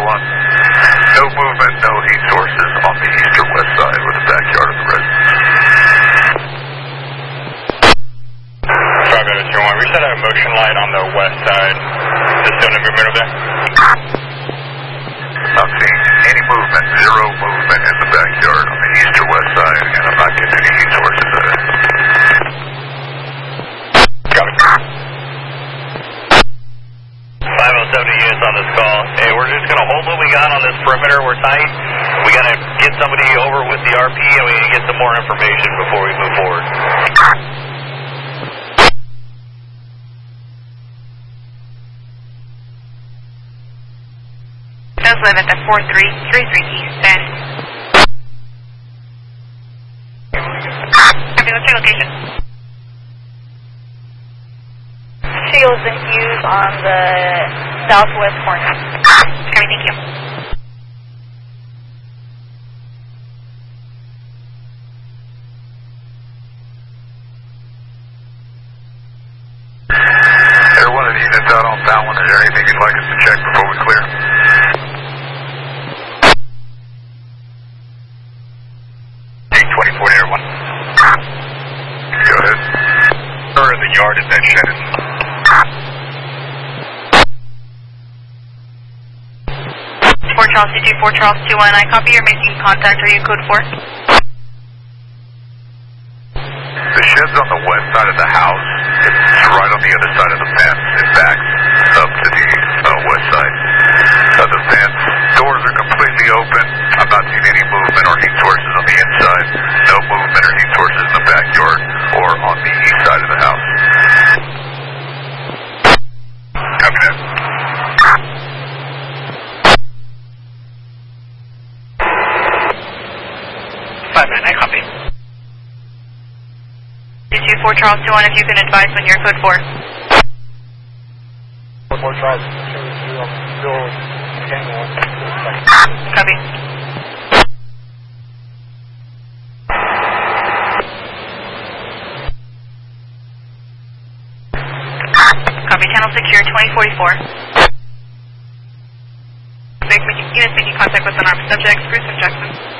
1. No movement, no heat sources on the east or west side or the backyard of the residence. Drive Mr. 1, we set a motion light on the west side. Is there no movement over there? Not seeing any movement, zero movement in the backyard on the east or west side, and I'm not getting any heat sources at it. Got it. 507 units on this call. Hey, we're just going to hold what we got on this perimeter. We're tight. We got to get somebody over with the RP, and we need to get some more information before we move forward. Does live at the 4333 East Bend. Copy, what's your location? Shields and Hughes on the southwest corner. Copy, thank you. Air 1 of the units out on Fallon. Is there anything you'd like us to check before we clear? Air 1. Go ahead. Where in the yard is that shed? 4 Charles 22, 4 Charles 21. I copy, you're making contact. Are you code 4? The shed's on the west side of the house. It's right on the other side of the fence. It backs up to the west side of the fence. Doors are completely open. I'm not seeing any movement or heat sources on the inside. No movement or heat sources in the backyard or on the east side of the house. Copy that. I copy. 4 Charles 21, if you can advise when you're code 4. 4 Charles 22, I'm still hanging on. Copy. Copy, channel secure, 2044. Units making contact with an armed subject, Spruce and Jackson.